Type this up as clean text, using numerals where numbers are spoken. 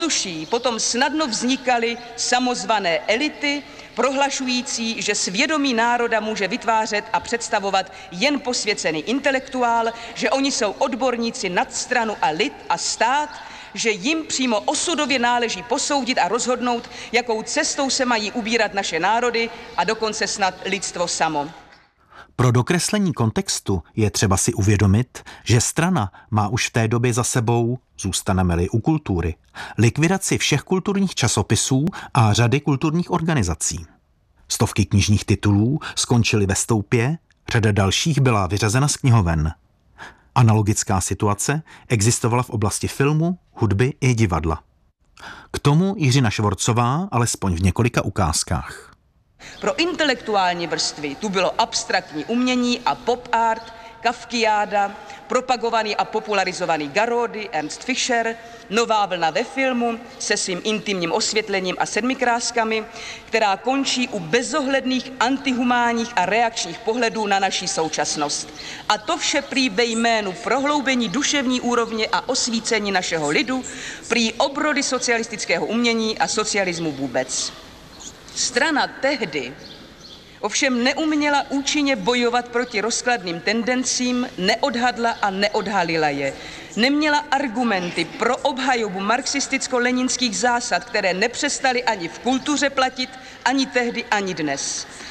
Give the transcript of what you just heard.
Tuší potom snadno vznikaly samozvané elity, prohlašující, že svědomí národa může vytvářet a představovat jen posvěcený intelektuál, že oni jsou odborníci nad stranu a lid a stát, že jim přímo osudově náleží posoudit a rozhodnout, jakou cestou se mají ubírat naše národy a dokonce snad lidstvo samo. Pro dokreslení kontextu je třeba si uvědomit, že strana má už v té době za sebou, zůstaneme-li u kultury, likvidaci všech kulturních časopisů a řady kulturních organizací. Stovky knižních titulů skončily ve stoupě, řada dalších byla vyřazena z knihoven. Analogická situace existovala v oblasti filmu, hudby i divadla. K tomu Jiřina Švorcová alespoň v několika ukázkách. Pro intelektuální vrstvy tu bylo abstraktní umění a pop art, Kafkiáda, propagovaný a popularizovaný Garody, Ernst Fischer, nová vlna ve filmu se svým intimním osvětlením a sedmikráskami, která končí u bezohledných, antihumánních a reakčních pohledů na naši současnost. A to vše prý ve jménu prohloubení duševní úrovně a osvícení našeho lidu, prý obrody socialistického umění a socialismu vůbec. Strana tehdy ovšem neuměla účinně bojovat proti rozkladným tendencím, neodhadla a neodhalila je. Neměla argumenty pro obhajobu marxisticko-leninských zásad, které nepřestaly ani v kultuře platit, ani tehdy, ani dnes.